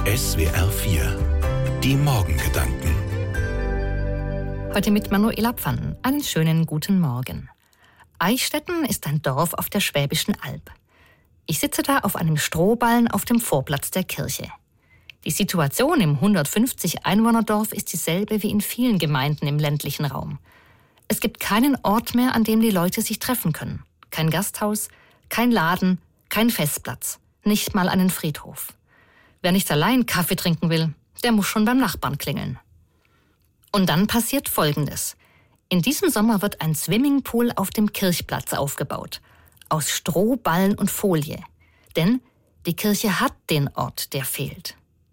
SWR 4. Die Morgengedanken. Heute mit Manuela Pfannen. Einen schönen guten Morgen. Eichstätten ist ein Dorf auf der Schwäbischen Alb. Ich sitze da auf einem Strohballen auf dem Vorplatz der Kirche. Die Situation im 150-Einwohner-Dorf ist dieselbe wie in vielen Gemeinden im ländlichen Raum. Es gibt keinen Ort mehr, an dem die Leute sich treffen können. Kein Gasthaus, kein Laden, kein Festplatz, nicht mal einen Friedhof. Wer nicht allein Kaffee trinken will, der muss schon beim Nachbarn klingeln. Und dann passiert Folgendes. In diesem Sommer wird ein Swimmingpool auf dem Kirchplatz aufgebaut. Aus Stroh, Ballen und Folie. Denn die Kirche hat den Ort, der fehlt.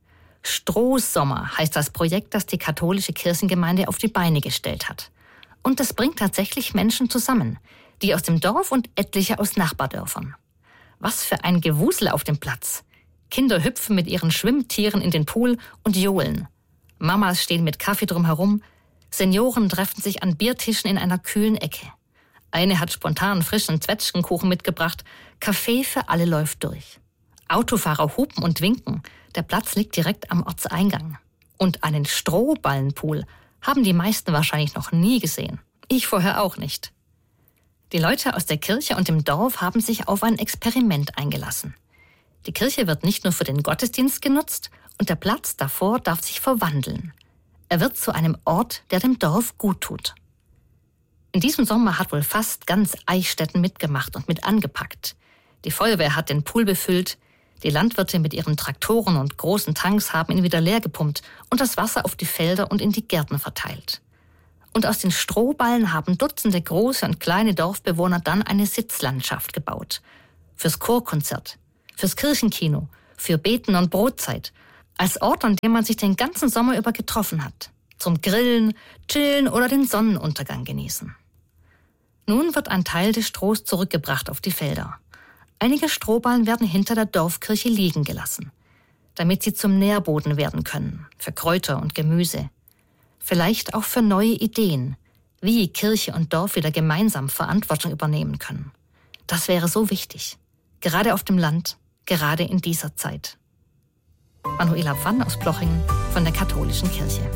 Strohsommer heißt das Projekt, das die katholische Kirchengemeinde auf die Beine gestellt hat. Und das bringt tatsächlich Menschen zusammen. Die aus dem Dorf und etliche aus Nachbardörfern. Was für ein Gewusel auf dem Platz. Kinder hüpfen mit ihren Schwimmtieren in den Pool und johlen. Mamas stehen mit Kaffee drumherum. Senioren treffen sich an Biertischen in einer kühlen Ecke. Eine hat spontan frischen Zwetschgenkuchen mitgebracht. Kaffee für alle läuft durch. Autofahrer hupen und winken. Der Platz liegt direkt am Ortseingang. Und einen Strohballenpool haben die meisten wahrscheinlich noch nie gesehen. Ich vorher auch nicht. Die Leute aus der Kirche und dem Dorf haben sich auf ein Experiment eingelassen. Die Kirche wird nicht nur für den Gottesdienst genutzt und der Platz davor darf sich verwandeln. Er wird zu einem Ort, der dem Dorf gut tut. In diesem Sommer hat wohl fast ganz Eichstätten mitgemacht und mit angepackt. Die Feuerwehr hat den Pool befüllt, die Landwirte mit ihren Traktoren und großen Tanks haben ihn wieder leer gepumpt und das Wasser auf die Felder und in die Gärten verteilt. Und aus den Strohballen haben Dutzende große und kleine Dorfbewohner dann eine Sitzlandschaft gebaut. Fürs Chorkonzert, fürs Kirchenkino, für Beten und Brotzeit. Als Ort, an dem man sich den ganzen Sommer über getroffen hat. Zum Grillen, Chillen oder den Sonnenuntergang genießen. Nun wird ein Teil des Strohs zurückgebracht auf die Felder. Einige Strohballen werden hinter der Dorfkirche liegen gelassen, damit sie zum Nährboden werden können, für Kräuter und Gemüse. Vielleicht auch für neue Ideen, wie Kirche und Dorf wieder gemeinsam Verantwortung übernehmen können. Das wäre so wichtig, gerade auf dem Land, gerade in dieser Zeit. Manuela Pfannen aus Plochingen von der Katholischen Kirche.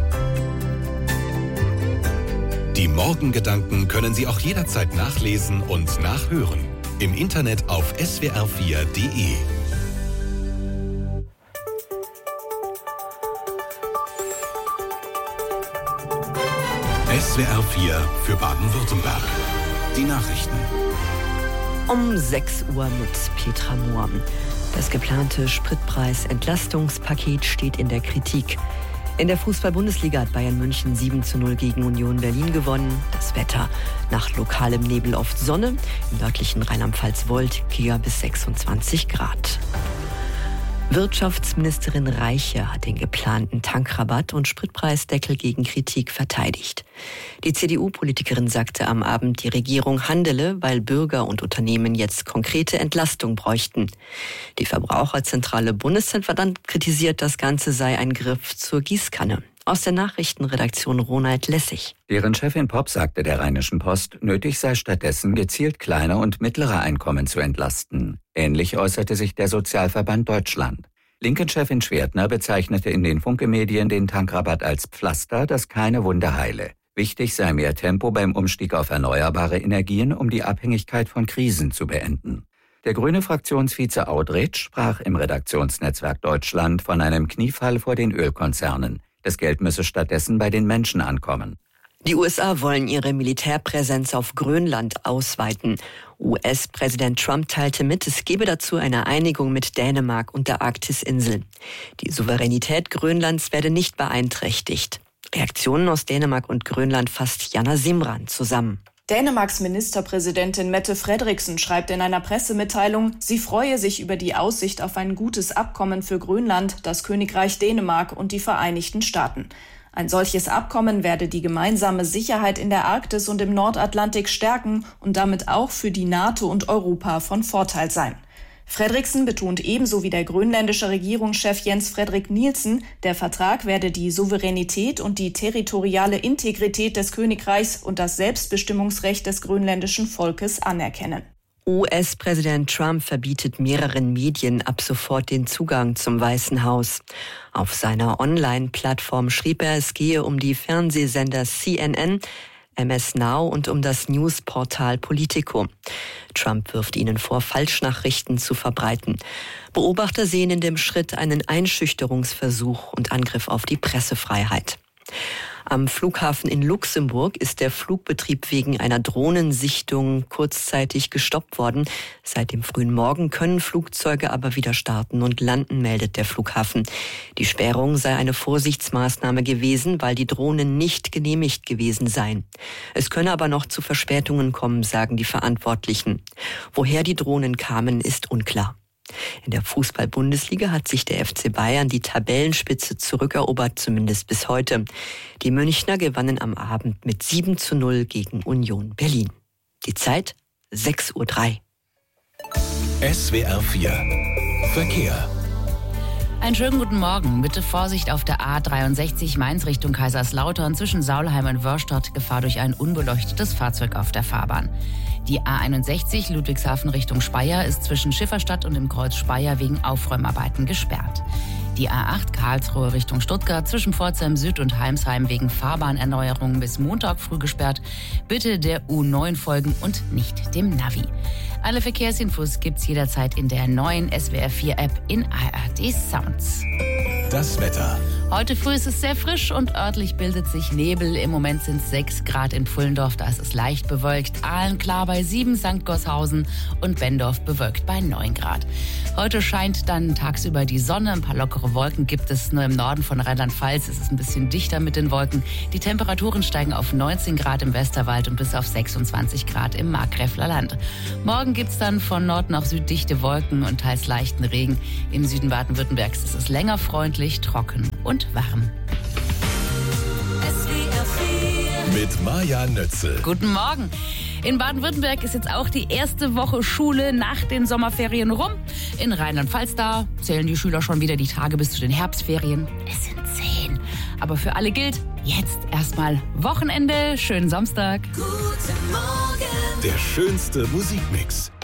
Die Morgengedanken können Sie auch jederzeit nachlesen und nachhören. Im Internet auf swr4.de. SWR 4 für Baden-Württemberg. Die Nachrichten. Um 6 Uhr mit Petra Mohr. Das geplante Spritpreis-Entlastungspaket steht in der Kritik. In der Fußball-Bundesliga hat Bayern München 7:0 gegen Union Berlin gewonnen. Das Wetter: nach lokalem Nebel oft Sonne, im nördlichen Rheinland-Pfalz wolkiger bis 26 Grad. Wirtschaftsministerin Reiche hat den geplanten Tankrabatt und Spritpreisdeckel gegen Kritik verteidigt. Die CDU-Politikerin sagte am Abend, die Regierung handele, weil Bürger und Unternehmen jetzt konkrete Entlastung bräuchten. Die Verbraucherzentrale Bundeszentrale kritisiert, das Ganze sei ein Griff zur Gießkanne. Aus der Nachrichtenredaktion Ronald Lessig. Deren Chefin Popp sagte der Rheinischen Post, nötig sei stattdessen gezielt kleine und mittlere Einkommen zu entlasten. Ähnlich äußerte sich der Sozialverband Deutschland. Linken-Chefin Schwertner bezeichnete in den Funke-Medien den Tankrabatt als Pflaster, das keine Wunde heile. Wichtig sei mehr Tempo beim Umstieg auf erneuerbare Energien, um die Abhängigkeit von Krisen zu beenden. Der grüne Fraktionsvize Audretsch sprach im Redaktionsnetzwerk Deutschland von einem Kniefall vor den Ölkonzernen. Das Geld müsse stattdessen bei den Menschen ankommen. Die USA wollen ihre Militärpräsenz auf Grönland ausweiten. US-Präsident Trump teilte mit, es gebe dazu eine Einigung mit Dänemark und der Arktisinsel. Die Souveränität Grönlands werde nicht beeinträchtigt. Reaktionen aus Dänemark und Grönland fasst Jana Simran zusammen. Dänemarks Ministerpräsidentin Mette Frederiksen schreibt in einer Pressemitteilung, sie freue sich über die Aussicht auf ein gutes Abkommen für Grönland, das Königreich Dänemark und die Vereinigten Staaten. Ein solches Abkommen werde die gemeinsame Sicherheit in der Arktis und im Nordatlantik stärken und damit auch für die NATO und Europa von Vorteil sein. Frederiksen betont ebenso wie der grönländische Regierungschef Jens Frederik Nielsen, der Vertrag werde die Souveränität und die territoriale Integrität des Königreichs und das Selbstbestimmungsrecht des grönländischen Volkes anerkennen. US-Präsident Trump verbietet mehreren Medien ab sofort den Zugang zum Weißen Haus. Auf seiner Online-Plattform schrieb er, es gehe um die Fernsehsender CNN, MS Now und um das Newsportal Politico. Trump wirft ihnen vor, Falschnachrichten zu verbreiten. Beobachter sehen in dem Schritt einen Einschüchterungsversuch und Angriff auf die Pressefreiheit. Am Flughafen in Luxemburg ist der Flugbetrieb wegen einer Drohnensichtung kurzzeitig gestoppt worden. Seit dem frühen Morgen können Flugzeuge aber wieder starten und landen, meldet der Flughafen. Die Sperrung sei eine Vorsichtsmaßnahme gewesen, weil die Drohnen nicht genehmigt gewesen seien. Es könne aber noch zu Verspätungen kommen, sagen die Verantwortlichen. Woher die Drohnen kamen, ist unklar. In der Fußball-Bundesliga hat sich der FC Bayern die Tabellenspitze zurückerobert, zumindest bis heute. Die Münchner gewannen am Abend mit 7:0 gegen Union Berlin. Die Zeit 6:03 Uhr. SWR 4 Verkehr. Einen schönen guten Morgen. Bitte Vorsicht auf der A63 Mainz Richtung Kaiserslautern zwischen Saulheim und Wörstadt. Gefahr durch ein unbeleuchtetes Fahrzeug auf der Fahrbahn. Die A61 Ludwigshafen Richtung Speyer ist zwischen Schifferstadt und dem Kreuz Speyer wegen Aufräumarbeiten gesperrt. Die A8 Karlsruhe Richtung Stuttgart zwischen Pforzheim Süd und Heimsheim wegen Fahrbahnerneuerungen bis Montag früh gesperrt. Bitte der U9 folgen und nicht dem Navi. Alle Verkehrsinfos gibt's jederzeit in der neuen SWR 4 App in ARD Sounds. Das Wetter. Heute früh ist es sehr frisch und örtlich bildet sich Nebel. Im Moment sind es 6 Grad in Pfullendorf, da ist es leicht bewölkt. Aalen klar bei 7, St. Goshausen und Bendorf bewölkt bei 9 Grad. Heute scheint dann tagsüber die Sonne. Ein paar lockere Wolken gibt es nur im Norden von Rheinland-Pfalz. Es ist ein bisschen dichter mit den Wolken. Die Temperaturen steigen auf 19 Grad im Westerwald und bis auf 26 Grad im Markgräfler Land. Morgen gibt es dann von Nord nach Süd dichte Wolken und teils leichten Regen. Im Süden Baden-Württembergs ist es länger freundlich, trocken und warm. Mit Maja Nötzel. Guten Morgen. In Baden-Württemberg ist jetzt auch die erste Woche Schule nach den Sommerferien rum. In Rheinland-Pfalz da zählen die Schüler schon wieder die Tage bis zu den Herbstferien. Es sind 10. Aber für alle gilt, jetzt erstmal Wochenende. Schönen Samstag. Guten Morgen. Der schönste Musikmix.